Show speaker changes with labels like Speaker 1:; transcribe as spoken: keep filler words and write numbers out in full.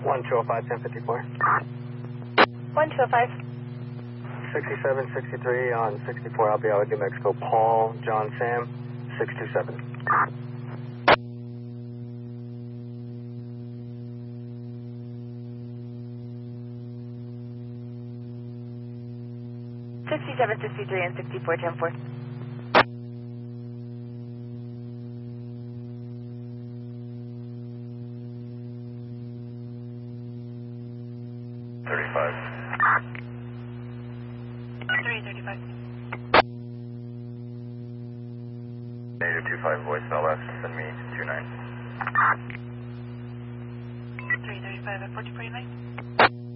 Speaker 1: one two oh five, ten fifty-four.
Speaker 2: one two oh five.
Speaker 1: sixty-seven sixty-three on sixty-four, I'll be out with New Mexico. Paul, John, Sam, six two seven.
Speaker 2: sixty-seven sixty-three and sixty-four, ten four.
Speaker 3: thirty-five.
Speaker 2: three thirty-five.
Speaker 3: Negative two five, voicemail left, send me two nine.
Speaker 2: three thirty-five at fourteen forty-nine.